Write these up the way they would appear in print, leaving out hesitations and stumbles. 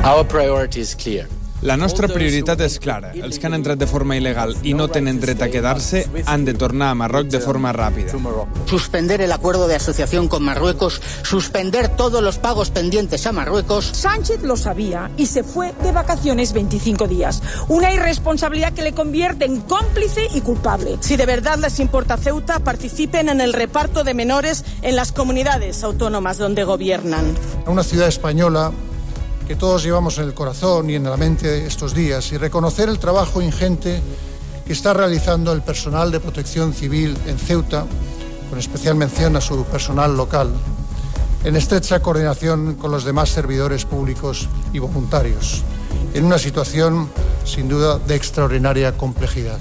Our priority is clear. La nostra prioritat és clara. Els que han entrat de forma il·legal i no tenen dret a quedar-se han de tornar a Marroc de forma ràpida. Suspender el acuerdo de asociación con Marruecos, suspender todos los pagos pendientes a Marruecos. Sánchez lo sabía y se fue de vacaciones 25 días. Una irresponsabilidad que le convierte en cómplice y culpable. Si de verdad les importa Ceuta, participen en el reparto de menores en las comunidades autónomas donde gobiernan. Una ciudad española que todos llevamos en el corazón y en la mente estos días, y reconocer el trabajo ingente que está realizando el personal de protección civil en Ceuta, con especial mención a su personal local, en estrecha coordinación con los demás servidores públicos y voluntarios, en una situación, sin duda, de extraordinaria complejidad.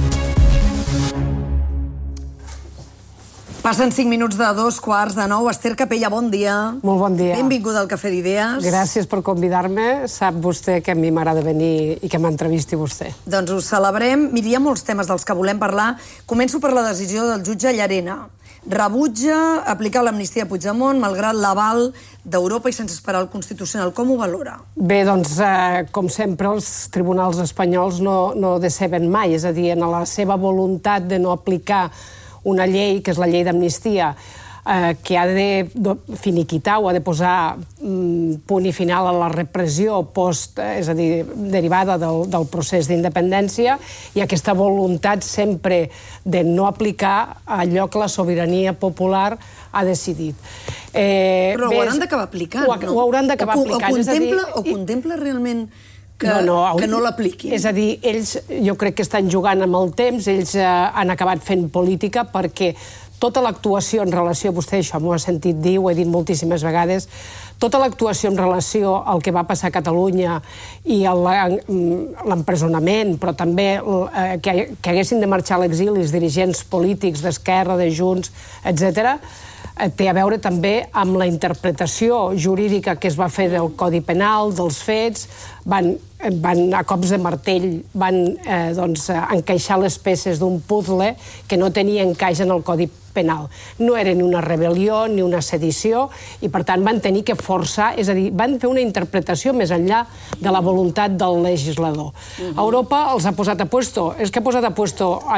Passen 5 minuts de 2:15. Esther Capella, bon dia. Molt bon dia. Benvinguda al Cafè d'Idees. Gràcies per convidar-me. Sap vostè que a mi m'agrada venir i que m'entrevisti vostè. Doncs ho celebrem. Miri, hi ha molts temes dels que volem parlar. Començo per la decisió del jutge Llarena. Rebutja aplicar l'amnistia a Puigdemont malgrat l'aval d'Europa i sense esperar el Constitucional. Com ho valora? Bé, doncs, com sempre, els tribunals espanyols no deceben mai. És a dir, en la seva voluntat de no aplicar una llei, que és la llei d'amnistia, que ha de finiquitar o ha de posar punt i final a la repressió és a dir, derivada del procés d'independència, i aquesta voluntat sempre de no aplicar allò que la sobirania popular ha decidit. Però ho hauran d'acabar aplicant, no? Ho hauran d'acabar aplicant. O contempla realment que no l'apliquin? És a dir, ells jo crec que estan jugant amb el temps, ells han acabat fent política perquè tota l'actuació en relació, vostè això m'ho ha sentit dir, ho he dit moltíssimes vegades, tota l'actuació en relació al que va passar a Catalunya i l'empresonament, però també que haguessin de marxar a l'exili els dirigents polítics d'Esquerra, de Junts, etc., té a veure també amb la interpretació jurídica que es va fer del Codi Penal, dels fets, van a cops de martell, van encaixar les peces d'un puzzle que no tenia encaix en el Codi Penal. No era ni una rebel·lió ni una sedició i, per tant, van tenir que forçar, és a dir, van fer una interpretació més enllà de la voluntat del legislador. Europa els ha posat a puesto, és que ha posat a puesto